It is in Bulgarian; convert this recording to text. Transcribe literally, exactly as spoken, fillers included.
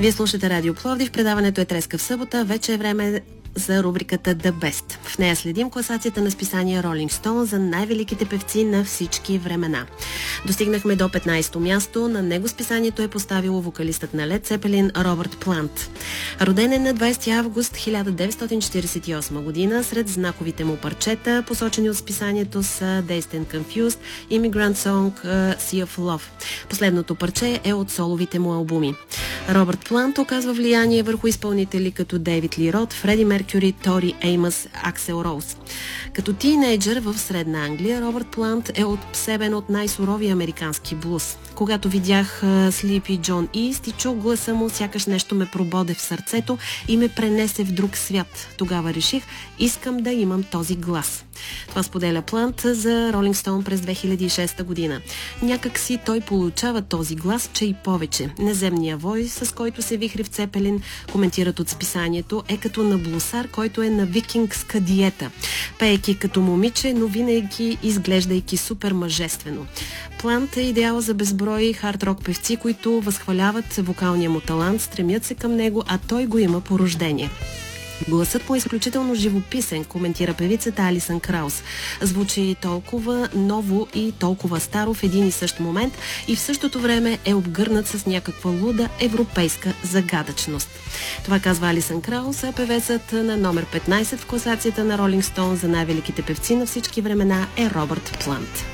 Вие слушате Радио Пловдив, предаването е Треска в събота, вече е време за рубриката The Best. В нея следим класацията на списание Rolling Stone за най-великите певци на всички времена. Достигнахме до петнайсето място, на него списанието е поставило вокалистът на Led Zeppelin Робърт Плант. Роден е на двайсети август хиляда деветстотин четирийсет и осма година, сред знаковите му парчета, посочени от списанието са Dazed and Confused, Immigrant Song, uh, Sea of Love. Последното парче е от соловите му албуми. Робърт Плант оказва влияние върху изпълнители като Дейвид Ли Рот, Фреди Меркюри, Тори Еймъс, Аксел Роуз. Като тийнейджър в Средна Англия, Робърт Плант е обсебен от най-суровия американски блуз. Когато видях Слипи Джон Ист и чух гласа му, сякаш нещо ме прободе в сърцето и ме пренесе в друг свят. Тогава реших, искам да имам този глас. Това споделя Плант за Rolling Stone през две хиляди и шеста година. Някак си той получава този глас, че и повече. Неземния вой, с който се вихри в Цепелин, коментират от списанието, е като на блусар, който е на викингска диета. Пеейки като момиче, но винаги изглеждайки супер мъжествено. Плант е идеал за безброй хард-рок певци, които възхваляват вокалния му талант, стремят се към него, а той го има по рождение. Гласът му е изключително живописен, коментира певицата Алисън Краус. Звучи толкова ново и толкова старо в един и същ момент и в същото време е обгърнат с някаква луда европейска загадъчност. Това казва Алисън Краус, а певецът на номер петнайсет в класацията на Rolling Stone за най-великите певци на всички времена е Робърт Плант.